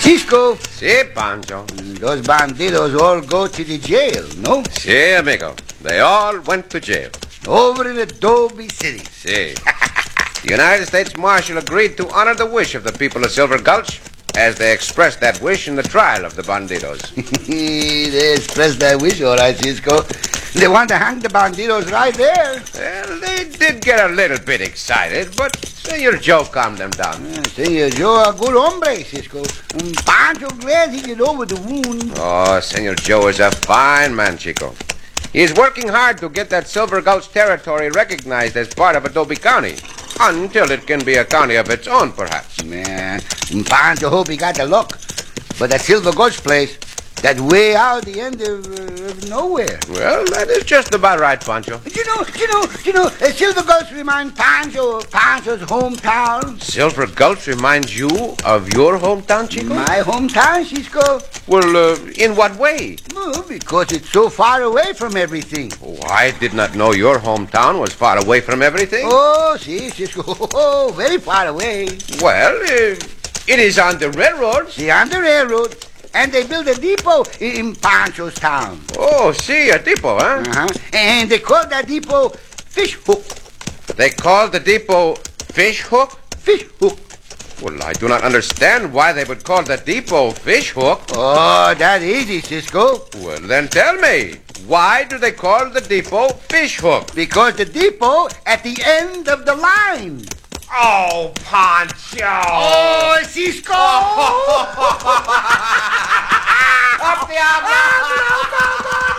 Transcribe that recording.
Cisco, Si, Pancho. those bandidos all go to the jail, no? Si, amigo. They all went to jail. Over in Adobe City. Si. The United States Marshal agreed to honor the wish of the people of Silver Gulch as they expressed that wish in the trial of the bandidos. They expressed their wish, all right, Cisco. They want to hang the bandidos right there. Well, they did get a little bit excited, but Senor Joe calmed them down. Senor Joe, a good hombre, Cisco. Pancho glad he get over the wound. Oh, Senor Joe is a fine man, Chico. He's working hard to get that Silver Gulch territory recognized as part of Adobe County. Until it can be a county of its own, perhaps. Man, Pancho hope he got the luck. But that Silver Gulch place, that way out the end of nowhere. Well, that is just about right, Pancho. You know, Silver Gulch reminds Pancho's hometown. Silver Gulch reminds you of your hometown, Chico? My hometown, Cisco. Well, in what way? Well, because it's so far away from everything. Oh, I did not know your hometown was far away from everything. Oh, see, Cisco. Oh, very far away. Well, it is on the railroad. See, on the railroad. And they built a depot in Pancho's town. Oh, see, a depot, huh? Uh-huh. And they called that depot Fish Hook. They called the depot Fish Hook? Fish Hook. Well, I do not understand why they would call the depot Fish Hook. Oh, that's easy, Cisco. Well, then tell me, why do they call the depot Fish Hook? Because the depot at the end of the line. Oh, Pancho! Oh, Cisco! Up the